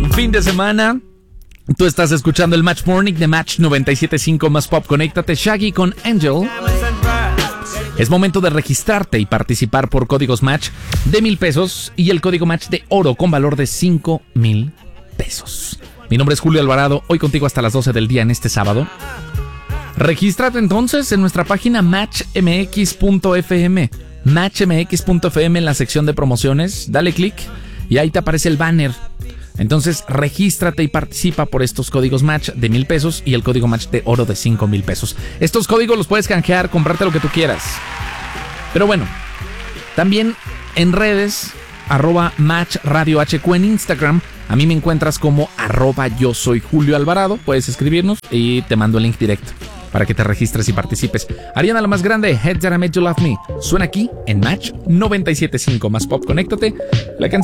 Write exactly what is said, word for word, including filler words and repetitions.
fin de semana. Tú estás escuchando el Match Morning de Match noventa y siete punto cinco más Pop. Conéctate, Shaggy con Angel. Es momento de registrarte y participar por códigos Match de mil pesos y el código Match de oro con valor de cinco mil pesos. Mi nombre es Julio Alvarado, hoy contigo hasta las doce del día en este sábado. Regístrate entonces en nuestra página match m x punto f m. match m x punto f m en la sección de promociones. Dale clic y ahí te aparece el banner. Entonces regístrate y participa por estos códigos Match de mil pesos y el código Match de oro de cinco mil pesos. Estos códigos los puedes canjear, comprarte lo que tú quieras. Pero bueno, también en redes, arroba Match Radio H Q en Instagram. A mí me encuentras como arroba yo soy Julio Alvarado. Puedes escribirnos y te mando el link directo para que te registres y participes. Ariana la más grande, Head That I Made You Love Me. Suena aquí en Match noventa y siete punto cinco más Pop. Conéctate. La canción